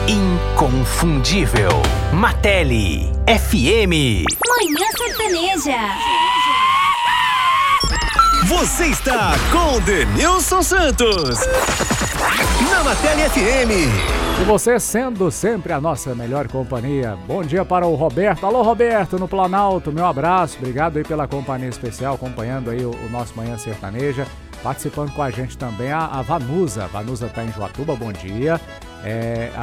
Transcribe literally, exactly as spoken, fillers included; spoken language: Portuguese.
inconfundível. Martelli F M. Manhã Sertaneja. Você está com Denilson Santos na Martelli F M. E você sendo sempre a nossa melhor companhia. Bom dia para o Roberto. Alô, Roberto, no Planalto, meu abraço. Obrigado aí pela companhia especial, acompanhando aí o, o nosso Manhã Sertaneja. Participando com a gente também a, a Vanusa. A Vanusa está em Joatuba, bom dia. É,